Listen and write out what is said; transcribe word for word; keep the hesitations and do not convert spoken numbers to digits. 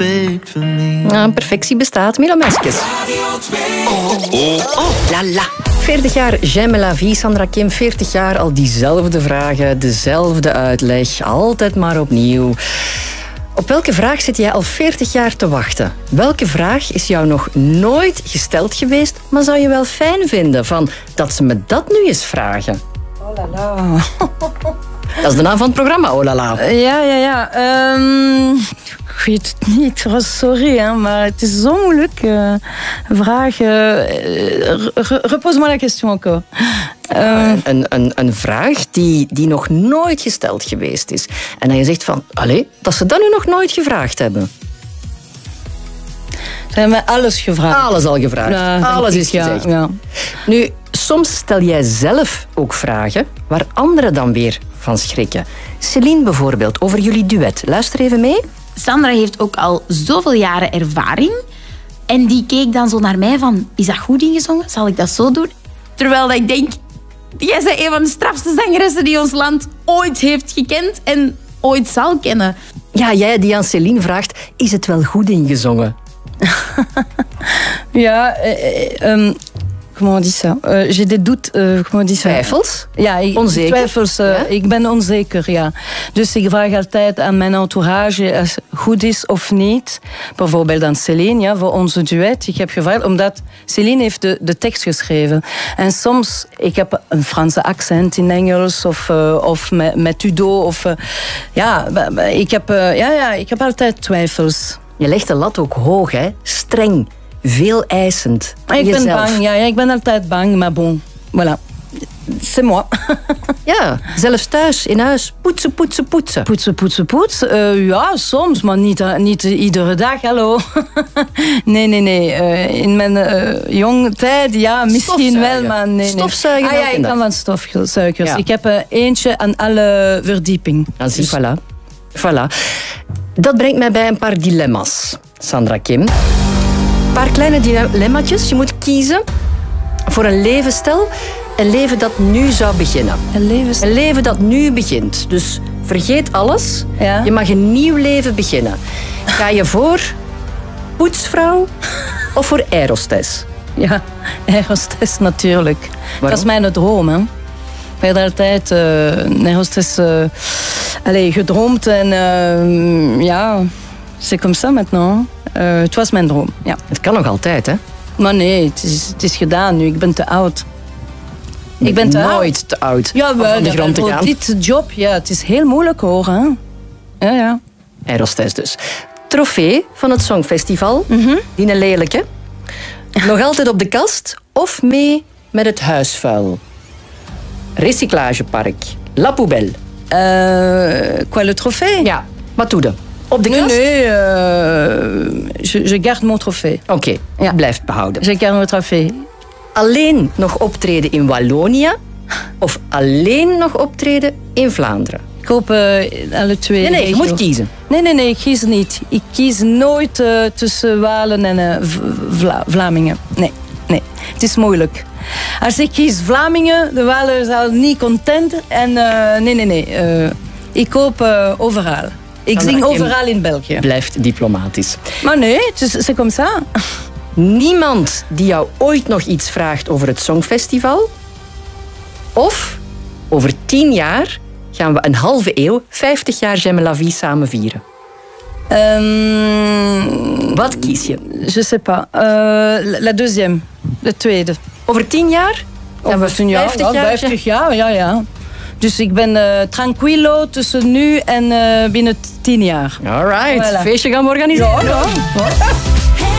perfect for me. Ja, perfectie bestaat. Mila Meskes. Oh, oh, oh, la la. veertig jaar J'aime la vie, Sandra Kim. veertig jaar al diezelfde vragen, dezelfde uitleg. Altijd maar opnieuw. Op welke vraag zit jij al veertig jaar te wachten? Welke vraag is jou nog nooit gesteld geweest, maar zou je wel fijn vinden van dat ze me dat nu eens vragen? Oh la la. Dat is de naam van het programma, oh la la. Ja, ja, ja. Um, ik weet het niet, sorry, hè, maar het is zo moeilijk. Uh, vraag. Uh, Repose-moi la question encore. Uh, een, een, een vraag die, die nog nooit gesteld geweest is. En dan je zegt van, allee, dat ze dat nu nog nooit gevraagd hebben. Ze hebben mij alles gevraagd. Alles al gevraagd. Ja, alles is ja, gezegd. Ja. Nu, soms stel jij zelf ook vragen waar anderen dan weer van schrikken. Céline bijvoorbeeld, over jullie duet. Luister even mee. Sandra heeft ook al zoveel jaren ervaring. En die keek dan zo naar mij van, is dat goed ingezongen? Zal ik dat zo doen? Terwijl dat ik denk, jij bent een van de strafste zangeressen die ons land ooit heeft gekend en ooit zal kennen. Ja, jij die aan Céline vraagt, is het wel goed ingezongen? ja, eh, um, comment on dit ça? Uh, J'ai des doutes. Uh, comment on dit ça? Twijfels? Ja, ik, onzeker? Twijfels. Uh, ja? Ik ben onzeker, ja. Dus ik vraag altijd aan mijn entourage als het goed is of niet. Bijvoorbeeld aan Céline, ja, voor onze duet. Ik heb gevraagd, omdat Céline heeft de, de tekst geschreven. En soms, ik heb een Franse accent in Engels of, uh, of met, met Udo. Of, uh, ja, ik heb, uh, ja, ja, ik heb altijd twijfels. Je legt de lat ook hoog, hè? Streng, veel eisend. Ik ben bang, ja, ja, ik ben altijd bang, maar bon, voilà. C'est moi. Ja, zelfs thuis, in huis. Poetsen, poetsen, poetsen. Poetsen, poetsen, poetsen. Uh, ja, soms, maar niet, uh, niet uh, iedere dag, hallo. nee, nee, nee. Uh, in mijn uh, jonge tijd, ja, misschien wel, maar nee, nee. Stofzuigen ah, ja, ik kan van stofzuigers. Ja. Ik heb uh, eentje aan alle verdieping. Dan zie, dus. voilà. Voilà. Dat brengt mij bij een paar dilemma's, Sandra Kim. Een paar kleine dilemma's. Je moet kiezen voor een levensstijl. Een leven dat nu zou beginnen. Een levensstijl? Een leven dat nu begint. Dus vergeet alles. Ja. Je mag een nieuw leven beginnen. Ga je voor poetsvrouw of voor aerostess? Ja, aerostess natuurlijk. Waarom? Dat is mijn droom, hè. Ik heb altijd uh, een aerostess uh, allez, gedroomd en uh, ja, c'est comme ça maintenant. Uh, het was mijn droom, ja. Het kan nog altijd, hè? Maar nee, het is, het is gedaan nu. Ik ben te oud. Ik ben te Nooit oud. te oud ja, om van de grond te gaan. Dit job, ja, het is heel moeilijk hoor. Hè? Ja, ja. Aerostess dus. Trofee van het Songfestival. Mm-hmm. Die een lelijke. Nog altijd op de kast of mee met het huisvuil? Recyclagepark. La Poubelle. Uh, quoi, le trophée? Ja, wat doe je? Op de nee, kast? Nee, uh, je, je garde mon trophée. Oké, okay, ja. Blijf behouden. Je garde mon trophée. Alleen nog optreden in Wallonië of alleen nog optreden in Vlaanderen? Ik hoop uh, alle twee. Nee, nee, je moet kiezen. Nee, nee, nee, ik kies niet. Ik kies nooit uh, tussen Walen en uh, Vla Vlamingen. Nee, nee, het is moeilijk. Als ik kies Vlamingen, de Walen zijn niet content. En uh, nee, nee, nee. Uh, ik hoop uh, overal. Ik Dan zing overal in België. Blijft diplomatisch. Maar nee, c'est comme ça. Niemand die jou ooit nog iets vraagt over het Songfestival? Of over tien jaar gaan we een halve eeuw, vijftig jaar J'aime la vie samen vieren? Um, Wat kies je? Je sais pas. Uh, la deuxième. De tweede. Over tien jaar? Over tien jaar, vijftig jaar? vijftig jaar, ja, ja. Dus ik ben uh, tranquilo tussen nu en uh, binnen tien jaar. All right. Voilà. Feestje gaan we organiseren. Ja, ja. Ja.